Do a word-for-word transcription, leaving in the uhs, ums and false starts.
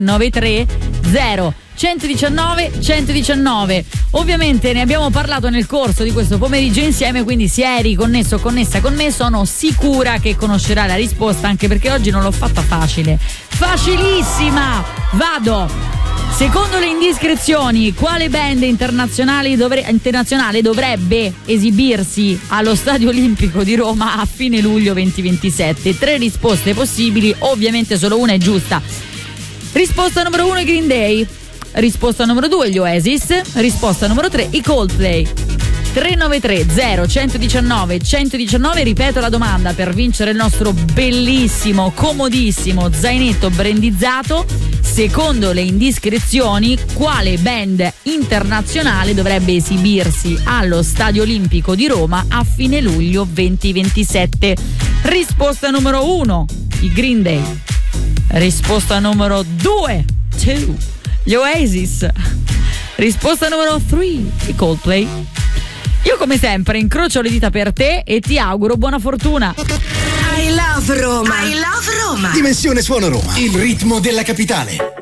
nove tre zero centodiciannove centodiciannove. Ovviamente ne abbiamo parlato nel corso di questo pomeriggio insieme, quindi se eri connesso o connessa con me sono sicura che conoscerai la risposta, anche perché oggi non l'ho fatta facile, facilissima. Vado. Secondo le indiscrezioni, quale band internazionale, dovre- internazionale dovrebbe esibirsi allo Stadio Olimpico di Roma a fine luglio duemilaventisette? Tre risposte possibili, ovviamente solo una è giusta. Risposta numero uno, i Green Day. Risposta numero due, gli Oasis. Risposta numero tre, i Coldplay. tre nove tre zero centodiciannove centodiciannove. Ripeto la domanda per vincere il nostro bellissimo, comodissimo zainetto brandizzato. Secondo le indiscrezioni, quale band internazionale dovrebbe esibirsi allo Stadio Olimpico di Roma a fine luglio duemilaventisette? Risposta numero uno, i Green Day. Risposta numero due, two, gli Oasis. Risposta numero tre, i Coldplay. Io come sempre incrocio le dita per te e ti auguro buona fortuna. I love Roma. I love Roma. Dimensione Suono Roma, il ritmo della capitale.